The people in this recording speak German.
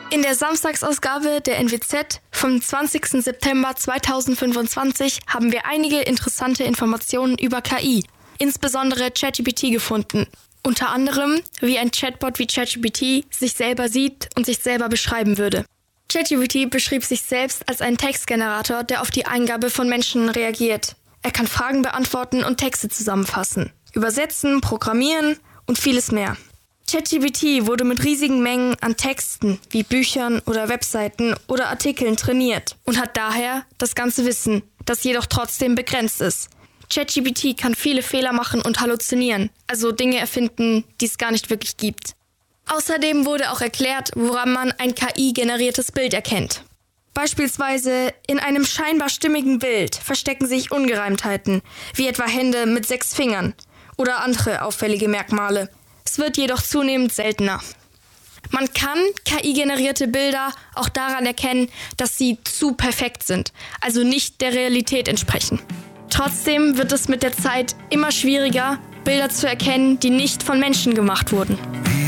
In der Samstagsausgabe der NWZ vom 20. September 2025 haben wir einige interessante Informationen über KI, insbesondere ChatGPT, gefunden. Unter anderem, wie ein Chatbot wie ChatGPT sich selber sieht und sich selber beschreiben würde. ChatGPT beschrieb sich selbst als einen Textgenerator, der auf die Eingabe von Menschen reagiert. Er kann Fragen beantworten und Texte zusammenfassen, übersetzen, programmieren und vieles mehr. ChatGPT wurde mit riesigen Mengen an Texten wie Büchern oder Webseiten oder Artikeln trainiert und hat daher das ganze Wissen, das jedoch trotzdem begrenzt ist. ChatGPT kann viele Fehler machen und halluzinieren, also Dinge erfinden, die es gar nicht wirklich gibt. Außerdem wurde auch erklärt, woran man ein KI-generiertes Bild erkennt. Beispielsweise in einem scheinbar stimmigen Bild verstecken sich Ungereimtheiten, wie etwa Hände mit 6 Fingern oder andere auffällige Merkmale. Es wird jedoch zunehmend seltener. Man kann KI-generierte Bilder auch daran erkennen, dass sie zu perfekt sind, also nicht der Realität entsprechen. Trotzdem wird es mit der Zeit immer schwieriger, Bilder zu erkennen, die nicht von Menschen gemacht wurden.